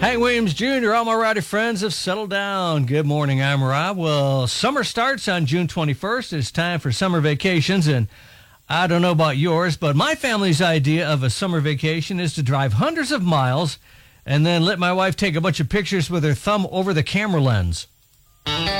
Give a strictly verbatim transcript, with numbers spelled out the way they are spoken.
Hank Williams Junior, all my rowdy friends have settled down. Good morning, I'm Rob. Well, summer starts on June twenty-first. It's time for summer vacations, and I don't know about yours, but my family's idea of a summer vacation is to drive hundreds of miles and then let my wife take a bunch of pictures with her thumb over the camera lens.